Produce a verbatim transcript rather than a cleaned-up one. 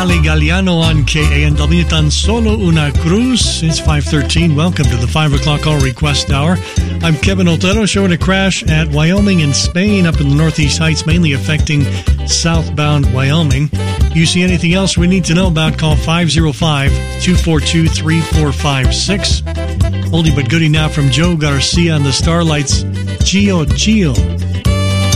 Ali Galliano on K A N W, Tan Solo Una Cruz. It's five thirteen. Welcome to the five o'clock Call Request Hour. I'm Kevin Otero, showing a crash at Wyoming and Spain up in the Northeast Heights, mainly affecting southbound Wyoming. If you see anything else we need to know about, call five oh five, two four two, three four five six. Oldie but goodie now from Joe Garcia and the Starlights, Gio Gio.